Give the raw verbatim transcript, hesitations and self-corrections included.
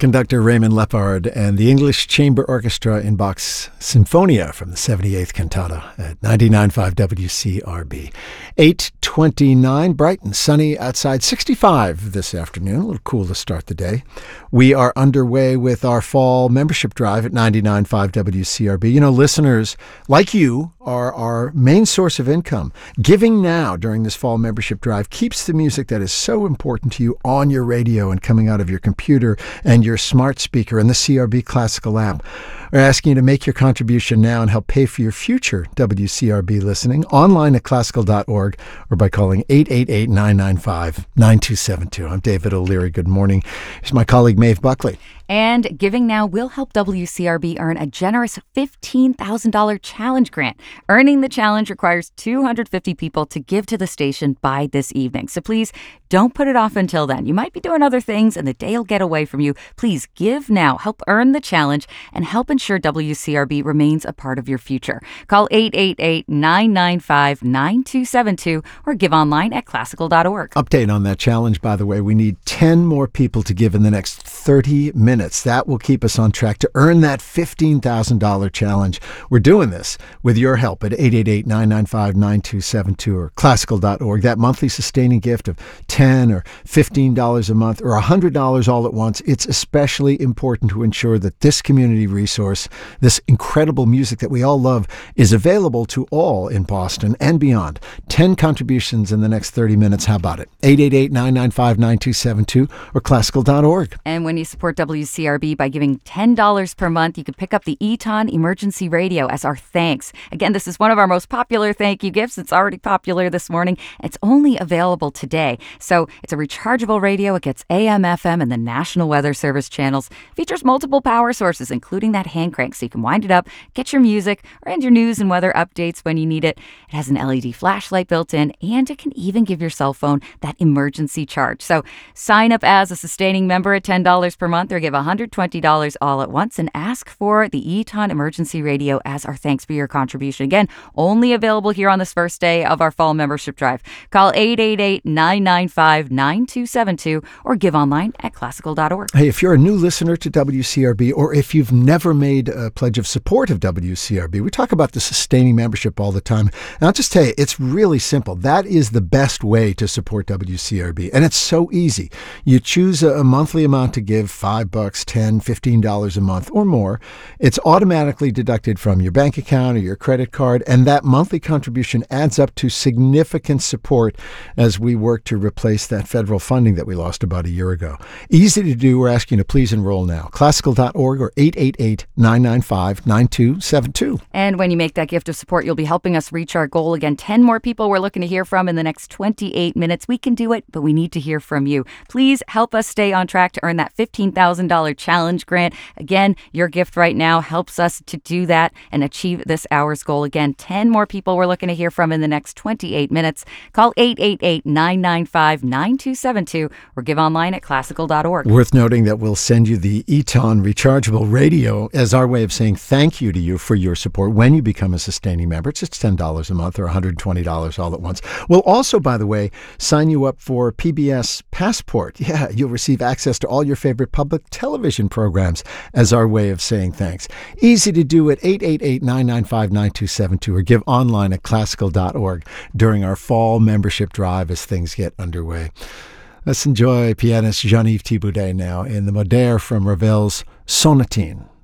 conductor Raymond Lepard and the English Chamber Orchestra in Bach's Sinfonia from the seventy-eighth Cantata at ninety-nine point five W C R B. eight twenty-nine, bright and sunny outside, sixty-five this afternoon. A little cool to start the day. We are underway with our fall membership drive at ninety-nine point five W C R B. You know, listeners like you are our main source of income. Giving now during this fall membership drive keeps the music that is so important to you on your radio and coming out of your computer and your smart speaker and the C R B Classical app. We're asking you to make your contribution now and help pay for your future W C R B listening online at classical dot org or by calling eight eight eight, nine nine five, nine two seven two. I'm David O'Leary. Good morning. Here's my colleague Maeve Buckley. And Giving Now will help W C R B earn a generous fifteen thousand dollars challenge grant. Earning the challenge requires two hundred fifty people to give to the station by this evening. So please don't put it off until then. You might be doing other things and the day will get away from you. Please give now. Help earn the challenge and help ensure W C R B remains a part of your future. Call eight eight eight, nine nine five, nine two seven two or give online at classical dot org. Update on that challenge, by the way. We need ten more people to give in the next thirty minutes. That will keep us on track to earn that fifteen thousand dollars challenge. We're doing this with your help at eight eight eight, nine nine five, nine two seven two or classical dot org. That monthly sustaining gift of ten dollars or fifteen dollars a month or one hundred dollars all at once. It's especially important to ensure that this community resource, this incredible music that we all love, is available to all in Boston and beyond. ten contributions in the next thirty minutes. How about it? eight eight eight, nine nine five, nine two seven two or classical dot org. And when you support W C R B by giving ten dollars per month, you can pick up the Eton Emergency Radio as our thanks. Again, this is one of our most popular thank you gifts. It's already popular this morning. It's only available today. So it's a rechargeable radio. It gets A M, F M, and the National Weather Service channels. Features multiple power sources, including that hand crank, so you can wind it up, get your music, and your news and weather updates when you need it. It has an L E D flashlight built in, and it can even give your cell phone that emergency charge. So sign up as a sustaining member at ten dollars per month or give one hundred twenty dollars all at once and ask for the Eton Emergency Radio as our thanks for your contribution. Again, only available here on this first day of our fall membership drive. Call eight eight eight, nine nine five, nine two seven two or give online at classical dot org. Hey, if you're a new listener to W C R B or if you've never made a pledge of support of W C R B, we talk about the sustaining membership all the time. And I'll just tell you, it's really simple. That is the best way to support W C R B. And it's so easy. You choose a monthly amount to give, five bucks, ten, fifteen dollars a month or more. It's automatically deducted from your bank account or your credit card, and that monthly contribution adds up to significant support as we work to replace that federal funding that we lost about a year ago. Easy to do. We're asking you to please enroll now. classical dot org or eight eight eight, nine nine five, nine two seven two. And when you make that gift of support, you'll be helping us reach our goal. Again, ten more people we're looking to hear from in the next twenty-eight minutes. We can do it, but we need to hear from you. Please help us stay on track to earn that fifteen thousand dollars challenge grant. Again, your gift right now helps us to do that and achieve this hour's goal. Again, ten more people we're looking to hear from in the next twenty-eight minutes. Call eight eight eight, nine nine five, nine two seven two or give online at classical dot org. Worth noting that we'll send you the Eton rechargeable radio as our way of saying thank you to you for your support when you become a sustaining member. It's just ten dollars a month or one hundred twenty dollars all at once. We'll also, by the way, sign you up for P B S Passport. Yeah, you'll receive access to all your favorite public television programs as our way of saying thanks. Easy to do at eight eight eight, nine nine five, nine two seven two or give online at classical dot org during our fall membership drive as things get underway. Let's enjoy pianist Jean-Yves Thibaudet now in the Modere from Ravel's Sonatine.